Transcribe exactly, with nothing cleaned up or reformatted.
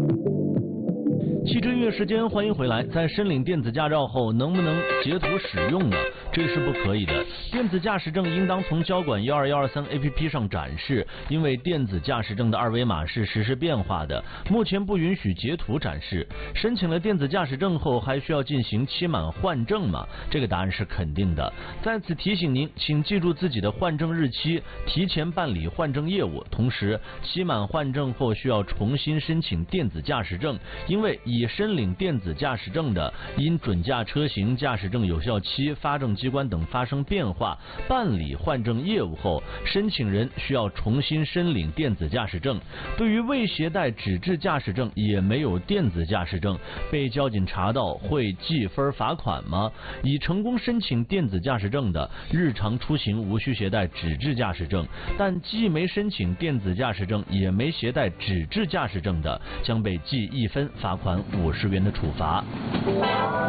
汽车音乐时间，欢迎回来。在申领电子驾照后，能不能截图使用呢？这是不可以的。电子驾驶证应当从交管一二一二三 A P P 上展示，因为电子驾驶证的二维码是实时变化的，目前不允许截图展示。申请了电子驾驶证后，还需要进行期满换证吗？这个答案是肯定的。在此提醒您，请记住自己的换证日期，提前办理换证业务。同时，期满换证后需要重新申请电子驾驶证，因为已申领电子驾驶证的，因准驾车型、驾驶证有效期、发证机关等发生变化，办理换证业务后，申请人需要重新申领电子驾驶证。对于未携带纸质驾驶证也没有电子驾驶证，被交警查到会记分罚款吗？已成功申请电子驾驶证的，日常出行无需携带纸质驾驶证，但既没申请电子驾驶证也没携带纸质驾驶证的，将被记一分罚款五十元的处罚。